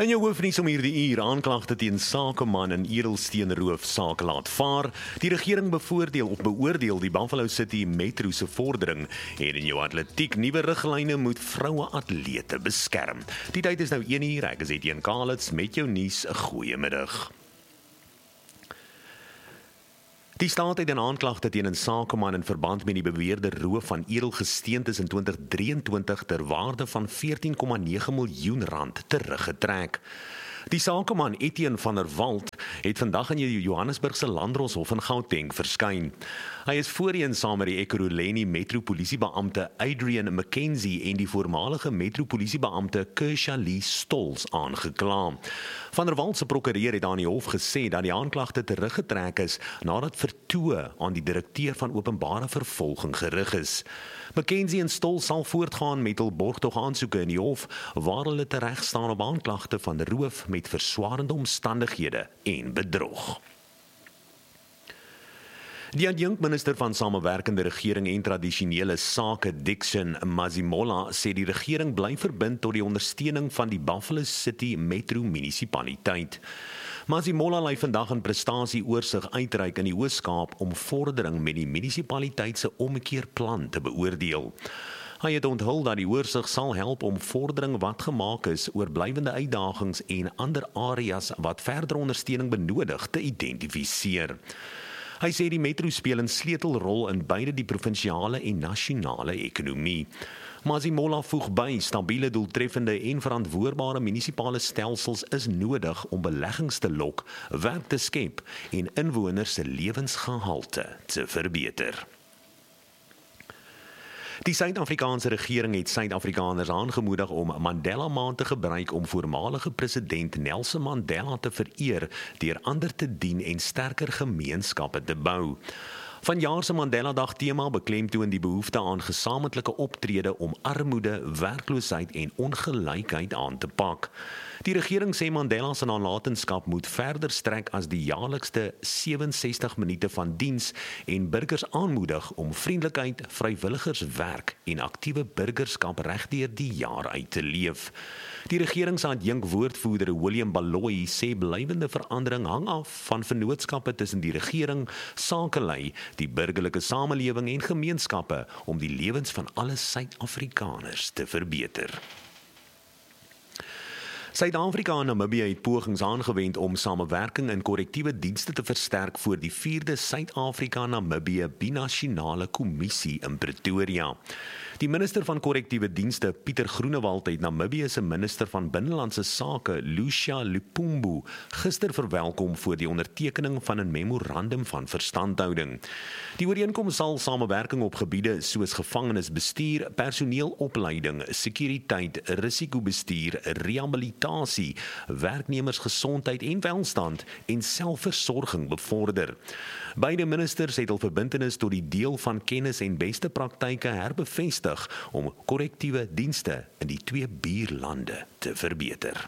In jou hoofnuus om hierdie uur aanklagte teen sakeman in edelsteenroof saak laat vaar. Die regering beoordeel die Buffalo City Metro se vordering en in jou atletiek nuwe riglyne moet vroue atlete beskerm. Die tyd is nou 1 uur. Ek is Etienne Kalitz met jou nuus. 'n Goeiemiddag. Die staat het 'n aanklagte teen 'n sakeman in verband met die beweerde roof van edelgesteentes in 2023 ter waarde van R14,9 miljoen teruggetrek. Die sakeman Etienne van der Walt het vandag in die Johannesburgse Landdroshof in Gauteng verskyn. Hy is voorheen saam met die Ekurhuleni metropolisiebeampte Adrian McKenzie en die voormalige metropolisiebeampte Kersha Lee Stolz aangekla. Van der Walt se prokureur het aan die hof gesê dat die aanklagte teruggetrek is nadat vertoë aan die direkteur van openbare vervolging gerig is. McKenzie en Stolz sal voortgaan met hul borgtog aansoeke in die hof waar hulle tereg staan op aanklagte van roof met verswarende omstandighede en bedrog. Die adjunkminister van Samewerkende Regering en Tradisionele Sake, Dickson Mazimola, sê die regering bly verbind tot die ondersteuning van die Buffalo City Metro munisipaliteit. Mazimola lei vandag 'n prestasieoorsig uitreik in die Oos-Kaap om vordering met die munisipaliteit se omkeerplan te beoordeel. Hy het onthul dat die oorsig sal help om vordering wat gemaak is oor blywende uitdagings en ander areas wat verdere ondersteuning benodig te identifiseer. Hy sê die metro speel 'n sleutelrol in beide die provinsiale en nasionale ekonomie. Mazimola voeg by, stabiele, doeltreffende en verantwoordbare munisipale stelsels is nodig om beleggings te lok, werk te skep en inwoners se lewensgehalte te verbeter. Die Suid-Afrikaanse regering het Suid-Afrikaners aangemoedig om Mandela Maand te gebruik om voormalige president Nelson Mandela te vereer deur ander te dien en sterker gemeenskappe te bou. Vanjaar se Mandela Dag tema beklemtoon die behoefte aan gesamentlike optrede om armoede, werkloosheid en ongelykheid aan te pak. Die regering sê Mandela se nalatenskap moet verder strek as die jaarlikse 67 minute van diens en burgers aanmoedig om vriendelikheid, vrywilligerswerk en aktiewe burgerskap regdeur die jaar uit te leef. Die regering se adjunkwoordvoerder William Baloyi sê blywende verandering hang af van vennootskappe tussen die regering, sakelei, die burgerlike samelewing en gemeenskappe om die lewens van alle Suid-Afrikaners te verbeter. Suid-Afrika en Namibië het pogings aangewend om samewerking in korrektiewe dienste te versterk voor die 4de Suid-Afrika-Namibië binasionale kommissie in Pretoria. Die minister van korrektiewe dienste, Pieter Groenewald, het Namibië se minister van binnelandse sake, Lucia Lupumbu, gister verwelkom voor die ondertekening van 'n memorandum van verstandhouding. Die ooreenkoms sal samewerking op gebiede soos gevangenisbestuur, personeelopleiding, sekuriteit, risikobestuur, rehabilitasie, werknemersgesondheid en welstand en selfversorging bevorder. Beide ministers het hul verbintenis tot die deel van kennis en beste praktyke herbevestig om korrektiewe dienste in die twee buurlande te verbeter.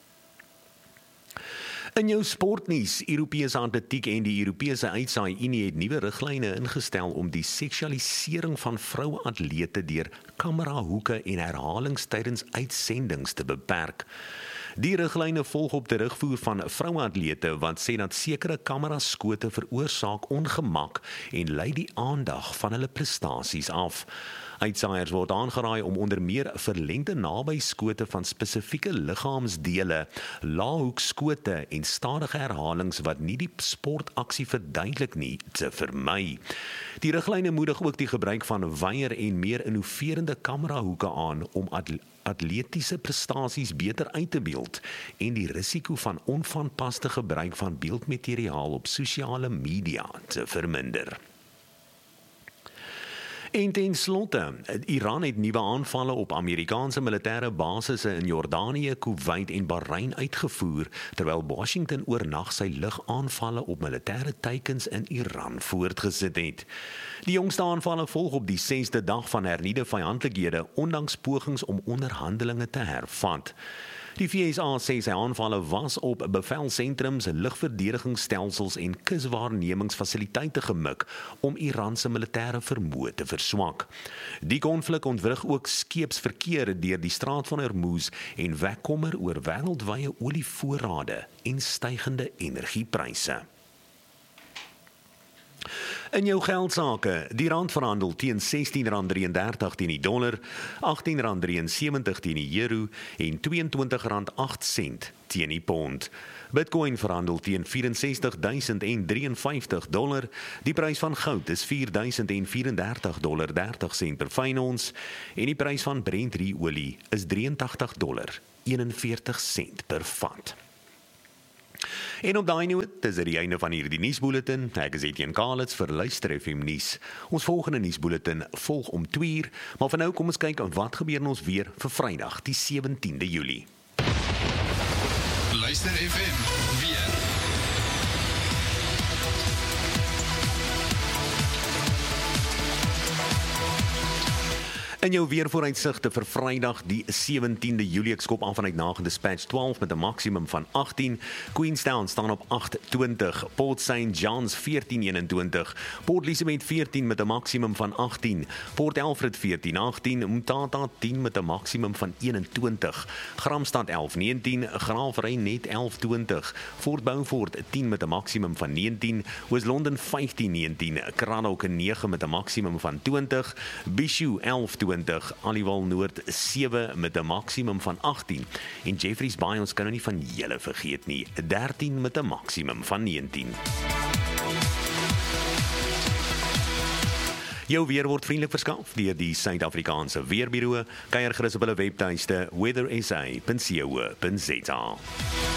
In jou sportnuus, Europese atletiek en die Europese Uitsaai-Unie het nuwe riglyne ingestel om die seksualisering van vroue-atlete deur kamerahoeke en herhalings tydens uitsendings te beperk. Die riglyne volg op terugvoer van vroue-atlete wat sê dat sekere kameraskote veroorsaak ongemak en lei die aandag van hulle prestasies af. Uitsaaiers word aangeraai om onder meer verlengde nabyskote van spesifieke liggaamsdele, laaghoekskote en stadige herhalings wat nie die sportaksie verduidelik nie te vermy. Die riglyne moedig ook die gebruik van wyer en meer innoverende kamerahoeke aan om atletiese prestasies beter uit te beeld en die risiko van onvanpaste gebruik van beeldmateriaal op sosiale media te verminder. En ten slotte, Iran het nuwe aanvalle op Amerikaanse militêre basisse in Jordanië, Kuwait en Bahrein uitgevoer, terwyl Washington oornag sy lugaanvalle op militêre teikens in Iran voortgesit het. Die jongste aanvalle volg op die 6de dag van hernieude vyandlikhede, ondanks pogings om onderhandelinge te hervat. Die VSA sê sy aanvalle was op bevelsentrums, lugverdedigingsstelsels en kuswaarnemingsfasiliteite gemik om Iran se militêre vermoë te verswak. Die konflik ontwrig ook skeepsverkeer deur die Straat van Hormuz en wek kommer oor wêreldwye olievoorrade en stygende energiepryse. In jou geldsaake, die rand verhandel teen R16.33 teen die dollar, R18.73 teen die euro en R22.08 teen die pond. Bitcoin verhandel teen $64,053. Die prys van goud is $4,034.30 per fyn ons en die prys van Brent olie is $83.41 per vat. En op daai noot is dit die einde van hierdie nuusbulletin. Ek is Etienne Kalitz vir Luister FM nuus. Ons volgende nuusbulletin volg om 2:00, maar vir nou kom ons kyk wat gebeur in ons weer vir Vrydag, die 17de Julie. Luister FM weer. In jou weervooruitsigte vir Vrydag die 17de Julie, ek skop aan vanuit Nagel Dispatch 12 met 'n maksimum van 18, Queenstown staan op 8:20, Port St. John's 14:21, Port Elizabeth 14 met 'n maksimum van 18, Port Alfred 14:18, Mthatha 10 met 'n maksimum van 21, Gramstad 11:19, Graafry net 11:20, Fort Beaufort 10 met 'n maksimum van 19, Oos-London 15:19, Cranach 9 met 'n maksimum van 20, Bishu 11:20, Aliwal Noord 7 met 'n maksimum van 18 en Jeffreys Bay, ons kan nou nie van julle vergeet nie, 13 met 'n maksimum van 19. Jou weer word vriendelik verskaf deur die Suid-Afrikaanse Weerbureau. Kuier gerus op hulle webtuiste weathersa.co.za.